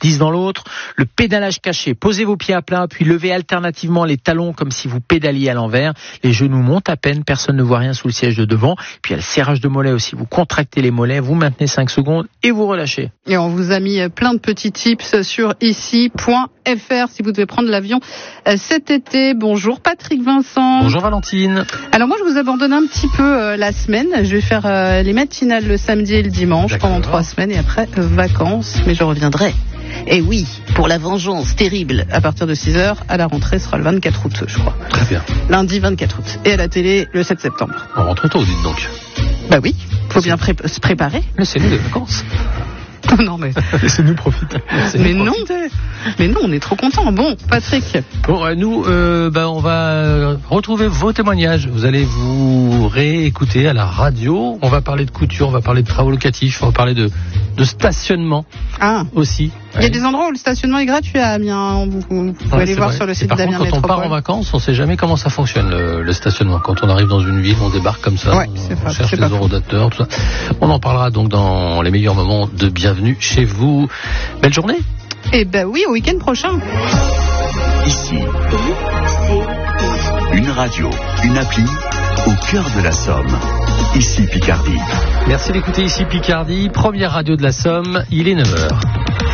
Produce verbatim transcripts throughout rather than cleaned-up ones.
dix dans l'autre. Le pédalage caché, posez vos pieds à plat, puis levez alternativement les talons comme si vous pédaliez à l'envers. Les genoux montent à peine, personne ne voit rien sous le siège de devant. Puis il y a le serrage de mollets aussi, vous contractez les mollets, vous maintenez cinq secondes et vous relâchez. Et on vous a mis plein de petits tips sur ici point f r si vous devez prendre l'avion cet été. Bonjour Patrick Vincent. Bonjour Valentine. Alors moi je vous abandonne un petit peu euh, la semaine. Je vais faire euh, les matinales le samedi et le dimanche D'accord. pendant trois semaines et après euh, vacances. Mais je reviendrai. Et oui, pour la vengeance terrible. À partir de six heures, à la rentrée, ce sera le vingt-quatre août, je crois. Très bien. Lundi vingt-quatre août. Et à la télé, le sept septembre. On rentre tôt, dites donc. Bah oui, faut bien pré- se préparer. Laissez-nous des vacances. Non mais laissez-nous profiter. Laissez-nous mais profiter. non, mais non, on est trop contents. Bon, Patrick. Bon, euh, nous, euh, bah, on va retrouver vos témoignages. Vous allez vous réécouter à la radio. On va parler de couture, on va parler de travaux locatifs, on va parler de, de stationnement ah. aussi. Il y a des endroits où le stationnement est gratuit à Amiens. Vous, vous pouvez ouais, aller voir vrai. sur le site d'Amiens Métropole. Quand on part en vacances, on ne sait jamais comment ça fonctionne le, le stationnement. Quand on arrive dans une ville, on débarque comme ça, ouais, on, pas, on cherche les horodateurs, tout ça. On en parlera donc dans les meilleurs moments de Bienvenue chez vous. Belle journée. Eh ben oui, au week-end prochain. Ici, une radio, une appli au cœur de la Somme. Ici Picardie. Merci d'écouter Ici Picardie, première radio de la Somme, il est neuf heures.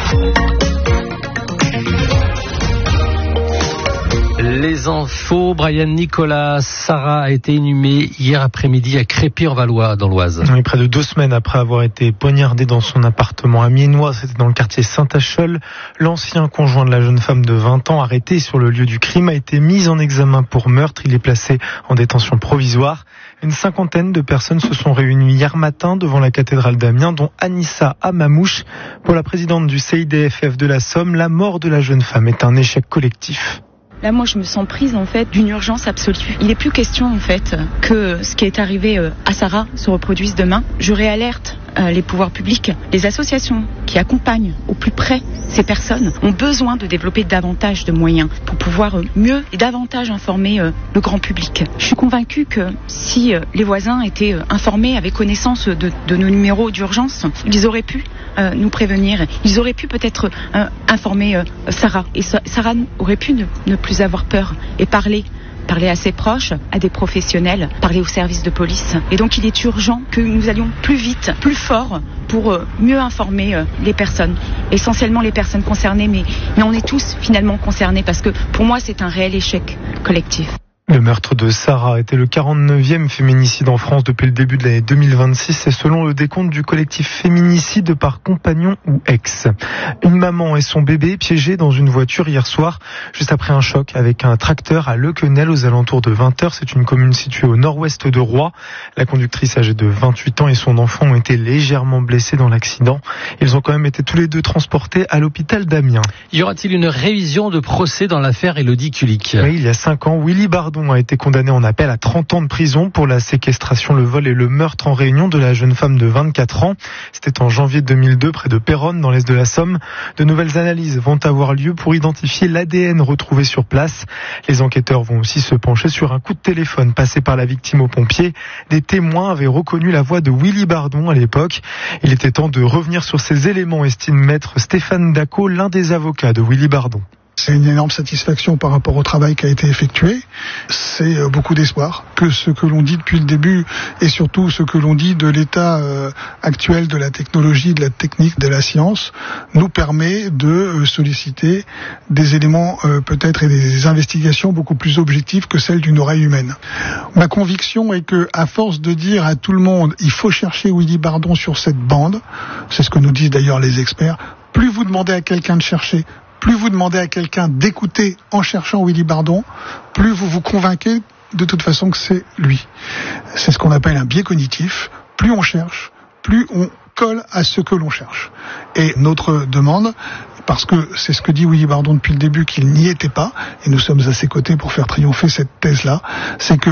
Les infos, Brian Nicolas, Sarah a été inhumée hier après-midi à Crépy-en-Valois, dans l'Oise. Oui, près de deux semaines après avoir été poignardée dans son appartement à Miennois, c'était dans le quartier Saint-Achol. L'ancien conjoint de la jeune femme de vingt ans, arrêté sur le lieu du crime, a été mis en examen pour meurtre. Il est placé en détention provisoire. Une cinquantaine de personnes se sont réunies hier matin devant la cathédrale d'Amiens, dont Anissa Amamouche. Pour la présidente du C I D F F de la Somme, la mort de la jeune femme est un échec collectif. Là, moi, je me sens prise, en fait, d'une urgence absolue. Il n'est plus question, en fait, que ce qui est arrivé à Sarah se reproduise demain. Je réalerte euh, les pouvoirs publics, les associations qui accompagnent au plus près ces personnes ont besoin de développer davantage de moyens pour pouvoir euh, mieux et davantage informer euh, le grand public. Je suis convaincue que si euh, les voisins étaient euh, informés, avaient connaissance de, de nos numéros d'urgence, ils auraient pu euh, nous prévenir. Ils auraient pu peut-être euh, informer euh, Sarah. Et ça, Sarah aurait pu ne, ne plus avoir peur et parler. Parler à ses proches, à des professionnels, parler aux services de police. Et donc il est urgent que nous allions plus vite, plus fort pour euh, mieux informer euh, les personnes, essentiellement les personnes concernées, mais, mais on est tous finalement concernés parce que pour moi c'est un réel échec collectif. Le meurtre de Sarah était le quarante-neuvième féminicide en France depuis le début de l'année deux mille vingt-six et selon le décompte du collectif Féminicide par compagnon ou ex. Une maman et son bébé piégés dans une voiture hier soir, juste après un choc avec un tracteur à Lequenel aux alentours de vingt heures. C'est une commune située au nord-ouest de Roye. La conductrice âgée de vingt-huit ans et son enfant ont été légèrement blessés dans l'accident. Ils ont quand même été tous les deux transportés à l'hôpital d'Amiens. Y aura-t-il une révision de procès dans l'affaire Élodie Kulik ? Oui, il y a cinq ans, Willy Bardon a été condamné en appel à trente ans de prison pour la séquestration, le vol et le meurtre en réunion de la jeune femme de vingt-quatre ans. C'était en janvier deux mille deux près de Péronne dans l'est de la Somme. De nouvelles analyses vont avoir lieu pour identifier l'A D N retrouvé sur place. Les enquêteurs vont aussi se pencher sur un coup de téléphone passé par la victime aux pompiers. Des témoins avaient reconnu la voix de Willy Bardon à l'époque. Il était temps de revenir sur ces éléments, estime maître Stéphane Dacot, l'un des avocats de Willy Bardon. C'est une énorme satisfaction par rapport au travail qui a été effectué. C'est beaucoup d'espoir que ce que l'on dit depuis le début et surtout ce que l'on dit de l'état actuel de la technologie, de la technique, de la science nous permet de solliciter des éléments peut-être et des investigations beaucoup plus objectives que celles d'une oreille humaine. Ma conviction est que à force de dire à tout le monde il faut chercher Willy Bardon sur cette bande, c'est ce que nous disent d'ailleurs les experts, plus vous demandez à quelqu'un de chercher, plus vous demandez à quelqu'un d'écouter en cherchant Willy Bardon, plus vous vous convainquez de toute façon que c'est lui. C'est ce qu'on appelle un biais cognitif. Plus on cherche, plus on colle à ce que l'on cherche. Et notre demande, parce que c'est ce que dit Willy Bardon depuis le début, qu'il n'y était pas, et nous sommes à ses côtés pour faire triompher cette thèse-là, c'est que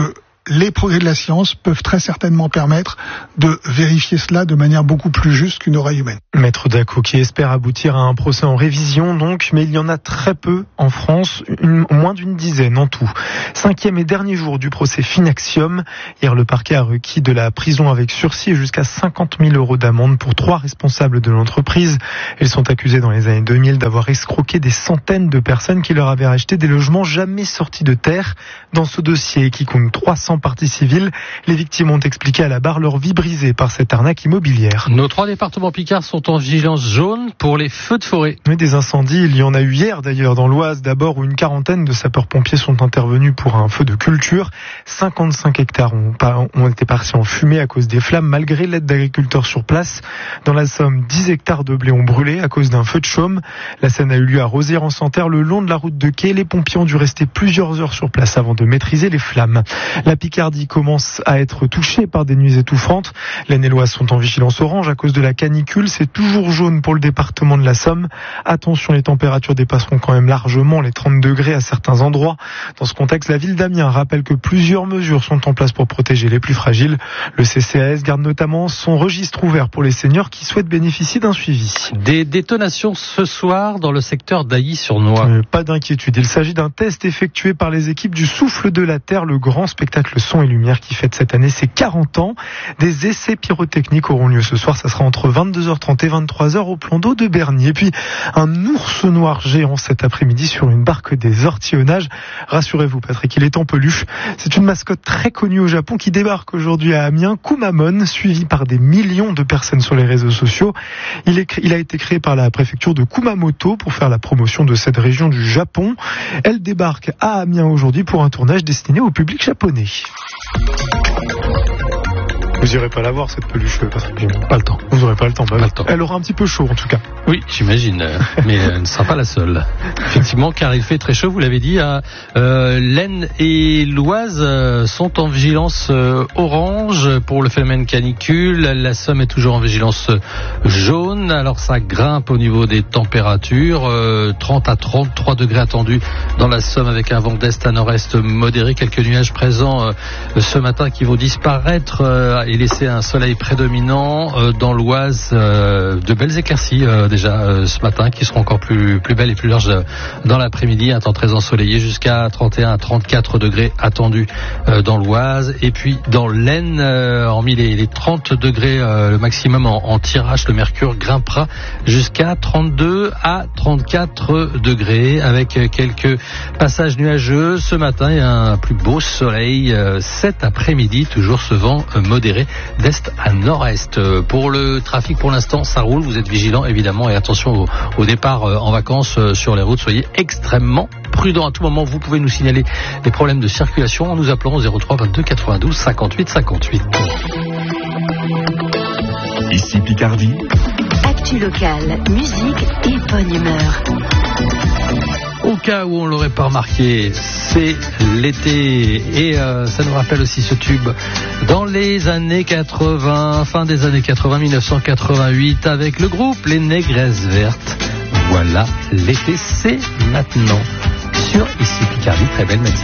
les progrès de la science peuvent très certainement permettre de vérifier cela de manière beaucoup plus juste qu'une oreille humaine. Maître Dacot qui espère aboutir à un procès en révision donc, mais il y en a très peu en France, une, moins d'une dizaine en tout. Cinquième et dernier jour du procès Finaxium. Hier, le parquet a requis de la prison avec sursis et jusqu'à cinquante mille euros d'amende pour trois responsables de l'entreprise. Ils sont accusés dans les années deux mille d'avoir escroqué des centaines de personnes qui leur avaient acheté des logements jamais sortis de terre. Dans ce dossier qui compte trois cents parties civiles, les victimes ont expliqué à la barre leur vie brisée par cette arnaque immobilière. Nos trois départements picards sont en vigilance jaune pour les feux de forêt. Mais des incendies, il y en a eu hier d'ailleurs dans l'Oise d'abord où une quarantaine de sapeurs-pompiers sont intervenus pour un feu de culture. cinquante-cinq hectares ont, ont été partis en fumée à cause des flammes malgré l'aide d'agriculteurs sur place. Dans la Somme, dix hectares de blé ont brûlé à cause d'un feu de chaume. La scène a eu lieu à Rosières-en-Santerre le long de la route de quai. Les pompiers ont dû rester plusieurs heures sur place avant de maîtriser les flammes. La Picardie commence à être touchée par des nuits étouffantes. L'Aisne et l'Oise sont en vigilance orange à cause de la canicule. C'est toujours jaune pour le département de la Somme. Attention, les températures dépasseront quand même largement les trente degrés à certains endroits. Dans ce contexte, la ville d'Amiens rappelle que plusieurs mesures sont en place pour protéger les plus fragiles. Le C C A S garde notamment son registre ouvert pour les seniors qui souhaitent bénéficier d'un suivi. Des détonations ce soir dans le secteur d'Ailly-sur-Noix. Euh, pas d'inquiétude. Il s'agit d'un test effectué par les équipes du Souffle de la Terre, le grand spectacle son et lumière qui fête cette année ses quarante ans. Des essais pyrotechniques auront lieu ce soir. Ça sera entre vingt-deux heures trente et vingt-trois heures au plan d'eau de Berny. Et puis, un ours noir géant cet après-midi sur une barque des ortillonnages. Rassurez-vous, Patrick, il est en peluche. C'est une mascotte très connue au Japon qui débarque aujourd'hui à Amiens, Kumamon, suivi par des millions de personnes sur les réseaux sociaux. Il, est, il a été créé par la préfecture de Kumamoto pour faire la promotion de cette région du Japon. Elle débarque à Amiens aujourd'hui pour un tournage destiné au public japonais. Vous n'irez pas la voir, cette peluche, Patrick. Pas le temps. Vous n'aurez pas le temps. Bah, pas le temps. Elle aura un petit peu chaud, en tout cas. Oui, j'imagine. Mais elle ne sera pas la seule. Effectivement, car il fait très chaud, vous l'avez dit. À, euh, l'Aisne et l'Oise euh, sont en vigilance euh, orange pour le phénomène canicule. La Somme est toujours en vigilance jaune. Alors, ça grimpe au niveau des températures. Euh, trente à trente-trois degrés attendus dans la Somme avec un vent d'est à nord-est modéré. Quelques nuages présents euh, ce matin qui vont disparaître euh, et laisser un soleil prédominant euh, dans l'Oise. Euh, de belles éclaircies euh, déjà euh, ce matin qui seront encore plus, plus belles et plus larges euh, dans l'après-midi. Un temps très ensoleillé jusqu'à trente et un à trente-quatre degrés attendus euh, dans l'Oise. Et puis dans l'Aisne, euh, hormis les, les trente degrés euh, le maximum en, en tirage, le mercure grimpera jusqu'à trente-deux à trente-quatre degrés avec quelques passages nuageux. Ce matin, il y a un plus beau soleil euh, cet après-midi, toujours ce vent euh, modéré d'est à nord-est. Euh, pour le trafic, pour l'instant, ça roule. Vous êtes vigilants, évidemment, et attention au, au départ euh, en vacances euh, sur les routes. Soyez extrêmement prudents. À tout moment, vous pouvez nous signaler des problèmes de circulation en nous appelant au zéro trois vingt-deux quatre-vingt-douze cinquante-huit cinquante-huit. Ici Picardie. Actu locale, musique et bonne humeur. Au cas où on l'aurait pas remarqué, c'est l'été et euh, ça nous rappelle aussi ce tube dans les années quatre-vingts, fin des années quatre-vingts, dix-neuf cent quatre-vingt-huit avec le groupe Les Négresses Vertes. Voilà, l'été c'est maintenant sur Ici Picardie, très belle matinée.